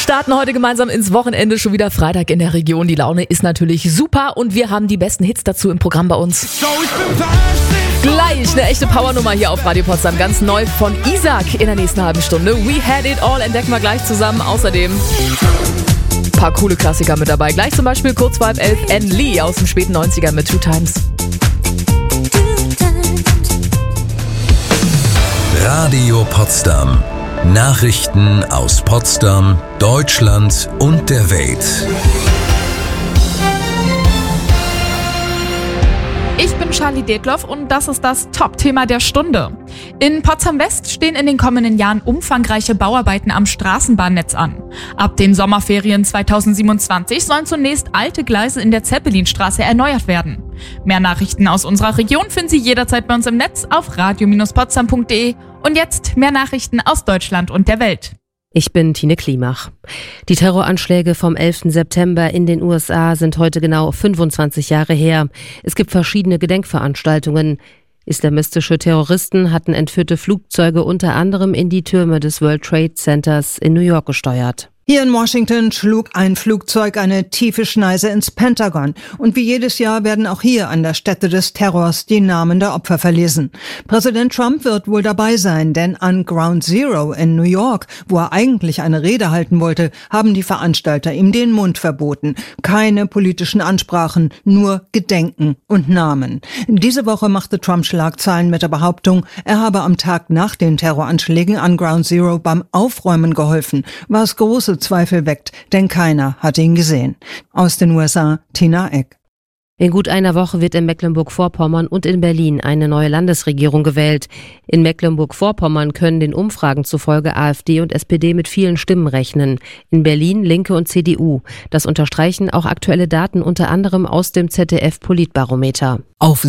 starten heute gemeinsam ins Wochenende, schon wieder Freitag in der Region. Die Laune ist natürlich super und wir haben die besten Hits dazu im Programm bei uns. Gleich eine echte Powernummer hier auf Radio Potsdam, ganz neu von Isaac in der nächsten halben Stunde. We Had It All entdecken wir gleich zusammen. Außerdem ein paar coole Klassiker mit dabei. Gleich zum Beispiel kurz vor 11 Anne Lee aus dem späten 90er mit Two Times. Radio Potsdam. Nachrichten aus Potsdam, Deutschland und der Welt. Ich bin Charlie Detloff und das ist das Top-Thema der Stunde. In Potsdam-West stehen in den kommenden Jahren umfangreiche Bauarbeiten am Straßenbahnnetz an. Ab den Sommerferien 2027 sollen zunächst alte Gleise in der Zeppelinstraße erneuert werden. Mehr Nachrichten aus unserer Region finden Sie jederzeit bei uns im Netz auf radio-potsdam.de. Und jetzt mehr Nachrichten aus Deutschland und der Welt. Ich bin Tine Klimach. Die Terroranschläge vom 11. September in den USA sind heute genau 25 Jahre her. Es gibt verschiedene Gedenkveranstaltungen. Islamistische Terroristen hatten entführte Flugzeuge unter anderem in die Türme des World Trade Centers in New York gesteuert. Hier in Washington schlug ein Flugzeug eine tiefe Schneise ins Pentagon. Und wie jedes Jahr werden auch hier an der Stätte des Terrors die Namen der Opfer verlesen. Präsident Trump wird wohl dabei sein, denn an Ground Zero in New York, wo er eigentlich eine Rede halten wollte, haben die Veranstalter ihm den Mund verboten. Keine politischen Ansprachen, nur Gedenken und Namen. Diese Woche machte Trump Schlagzeilen mit der Behauptung, er habe am Tag nach den Terroranschlägen an Ground Zero beim Aufräumen geholfen, was große Zweifel weckt, denn keiner hat ihn gesehen. Aus den USA, Tina Eck. In gut einer Woche wird in Mecklenburg-Vorpommern und in Berlin eine neue Landesregierung gewählt. In Mecklenburg-Vorpommern können den Umfragen zufolge AfD und SPD mit vielen Stimmen rechnen. In Berlin Linke und CDU. Das unterstreichen auch aktuelle Daten unter anderem aus dem ZDF-Politbarometer. Auf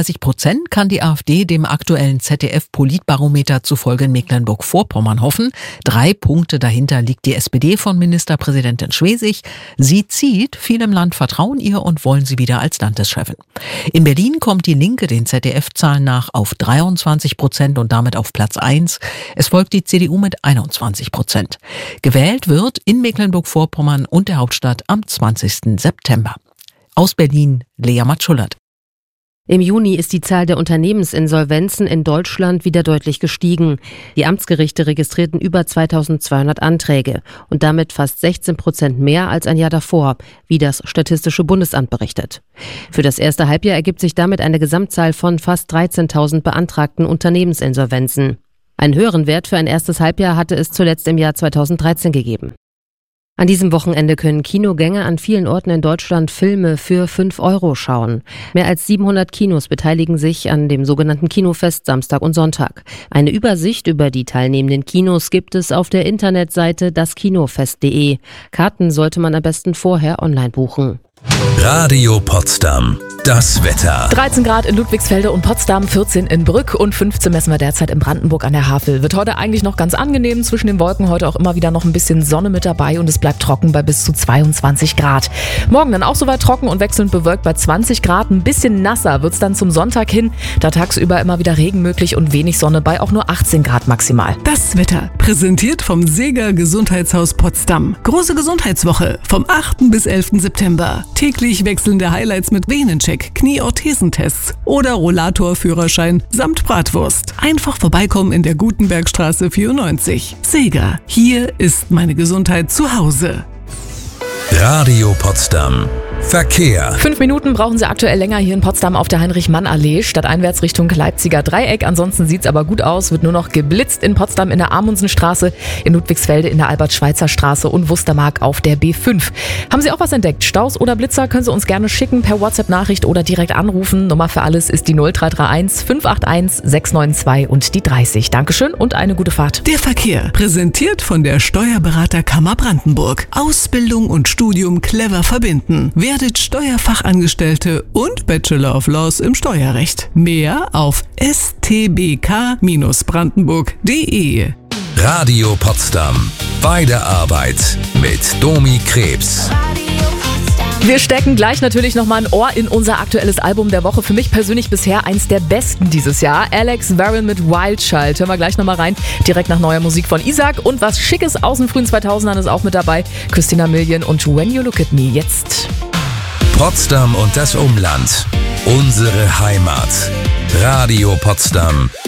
37% kann die AfD dem aktuellen ZDF-Politbarometer zufolge in Mecklenburg-Vorpommern hoffen. 3 Punkte dahinter liegt die SPD von Ministerpräsidentin Schwesig. Sie zieht, viele im Land vertrauen ihr und wollen sie wieder als Landeschefin. In Berlin kommt die Linke den ZDF-Zahlen nach auf 23% und damit auf Platz 1. Es folgt die CDU mit 21%. Gewählt wird in Mecklenburg-Vorpommern und der Hauptstadt am 20. September. Aus Berlin, Lea Matschullert. Im Juni ist die Zahl der Unternehmensinsolvenzen in Deutschland wieder deutlich gestiegen. Die Amtsgerichte registrierten über 2200 Anträge und damit fast 16% mehr als ein Jahr davor, wie das Statistische Bundesamt berichtet. Für das erste Halbjahr ergibt sich damit eine Gesamtzahl von fast 13.000 beantragten Unternehmensinsolvenzen. Einen höheren Wert für ein erstes Halbjahr hatte es zuletzt im Jahr 2013 gegeben. An diesem Wochenende können Kinogänger an vielen Orten in Deutschland Filme für 5 € schauen. Mehr als 700 Kinos beteiligen sich an dem sogenannten Kinofest Samstag und Sonntag. Eine Übersicht über die teilnehmenden Kinos gibt es auf der Internetseite daskinofest.de. Karten sollte man am besten vorher online buchen. Radio Potsdam. Das Wetter. 13 Grad in Ludwigsfelde und Potsdam, 14 in Brück und 15 messen wir derzeit in Brandenburg an der Havel. Wird heute eigentlich noch ganz angenehm, zwischen den Wolken heute auch immer wieder noch ein bisschen Sonne mit dabei und es bleibt trocken bei bis zu 22 Grad. Morgen dann auch soweit trocken und wechselnd bewölkt bei 20 Grad. Ein bisschen nasser wird es dann zum Sonntag hin. Da tagsüber immer wieder Regen möglich und wenig Sonne bei auch nur 18 Grad maximal. Das Wetter, präsentiert vom Sega Gesundheitshaus Potsdam. Große Gesundheitswoche vom 8. bis 11. September. Täglich wechselnde Highlights mit Venencheck, Knie-Orthesentests oder Rollator-Führerschein samt Bratwurst. Einfach vorbeikommen in der Gutenbergstraße 94. Sega, hier ist meine Gesundheit zu Hause. Radio Potsdam. Verkehr. 5 Minuten brauchen Sie aktuell länger hier in Potsdam auf der Heinrich-Mann-Allee, stadteinwärts Richtung Leipziger Dreieck. Ansonsten sieht's aber gut aus, wird nur noch geblitzt in Potsdam in der Amundsenstraße, in Ludwigsfelde in der Albert-Schweitzer-Straße und Wustermark auf der B5. Haben Sie auch was entdeckt? Staus oder Blitzer können Sie uns gerne schicken per WhatsApp-Nachricht oder direkt anrufen. Nummer für alles ist die 0331 581 692 und die 30. Dankeschön und eine gute Fahrt. Der Verkehr, präsentiert von der Steuerberaterkammer Brandenburg. Ausbildung und Studium clever verbinden. Werdet Steuerfachangestellte und Bachelor of Laws im Steuerrecht. Mehr auf stbk-brandenburg.de. Radio Potsdam. Bei der Arbeit mit Domi Krebs. Radio Potsdam. Wir stecken gleich natürlich nochmal ein Ohr in unser aktuelles Album der Woche. Für mich persönlich bisher eins der besten dieses Jahr. Alex Warren mit Wild Child. Hören wir gleich nochmal rein. Direkt nach neuer Musik von Isaac. Und was Schickes aus den frühen 2000ern ist auch mit dabei. Christina Milian und When You Look at Me. Jetzt Potsdam und das Umland. Unsere Heimat. Radio Potsdam